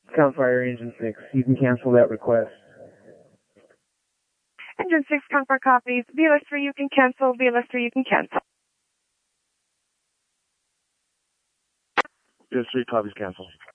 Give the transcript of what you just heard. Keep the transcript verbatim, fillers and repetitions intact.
Countfire Engine six. You can cancel that request. Engine six, Countfire copies. V L S three, you can cancel. V L S three, you can cancel. V L S three copies cancel.